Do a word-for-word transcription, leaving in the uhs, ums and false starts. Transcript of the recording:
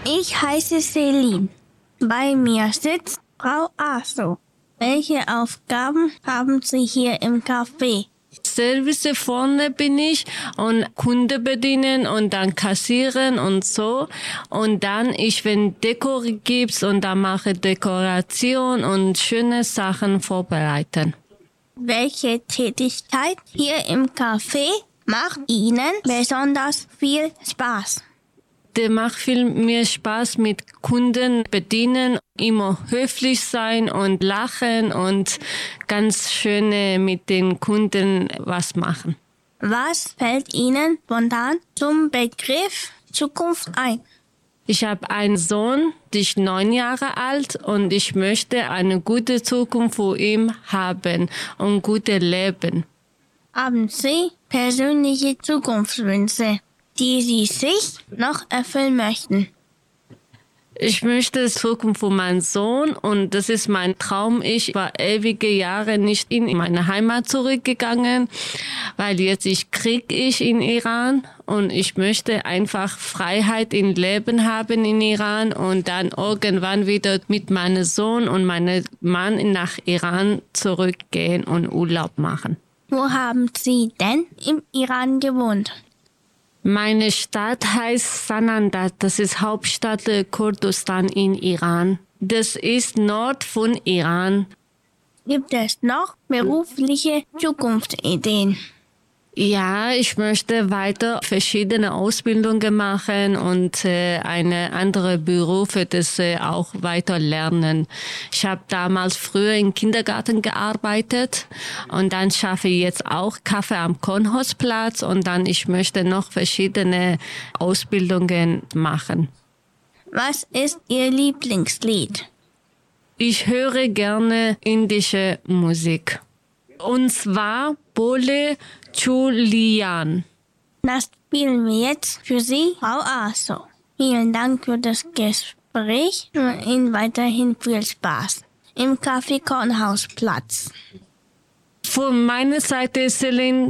Ich heiße Celine. Bei mir sitzt Frau Aso. Welche Aufgaben haben Sie hier im Café? Service vorne bin ich und Kunde bedienen und dann kassieren und so. Und dann ich, wenn Dekor gibt's und dann mache Dekoration und schöne Sachen vorbereiten. Welche Tätigkeit hier im Café macht Ihnen besonders viel Spaß? Der macht viel mehr Spaß mit Kunden bedienen, immer höflich sein und lachen und ganz schöne mit den Kunden was machen. Was fällt Ihnen spontan zum Begriff Zukunft ein? Ich habe einen Sohn, der ist neun Jahre alt und ich möchte eine gute Zukunft für ihn haben und ein gutes Leben. Haben Sie persönliche Zukunftswünsche, die Sie sich noch erfüllen möchten? Ich möchte Zukunft für meinen Sohn und das ist mein Traum. Ich war ewige Jahre nicht in meine Heimat zurückgegangen, weil jetzt ich Krieg ich in Iran und ich möchte einfach Freiheit im Leben haben in Iran und dann irgendwann wieder mit meinem Sohn und meinem Mann nach Iran zurückgehen und Urlaub machen. Wo haben Sie denn im Iran gewohnt? Meine Stadt heißt Sananda, das ist Hauptstadt Kurdistan in Iran. Das ist Nord von Iran. Gibt es noch berufliche Zukunftsideen? Ja, ich möchte weiter verschiedene Ausbildungen machen und äh, eine andere Berufe das äh, auch weiter lernen. Ich habe damals früher im Kindergarten gearbeitet und dann schaffe ich jetzt auch Kaffee am Kornhausplatz und dann ich möchte noch verschiedene Ausbildungen machen. Was ist Ihr Lieblingslied? Ich höre gerne indische Musik. Und zwar Bole Chulian. Das spielen wir jetzt für Sie, Frau Aso. Vielen Dank für das Gespräch und Ihnen weiterhin viel Spaß im Café Kornhausplatz. Von meiner Seite, Celine,